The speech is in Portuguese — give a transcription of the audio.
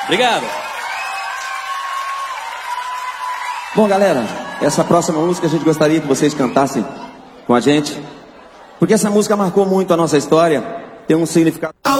Obrigado. Bom, galera, essa próxima música a gente gostaria que vocês cantassem com a gente, porque essa música marcou muito a nossa história, tem um significado...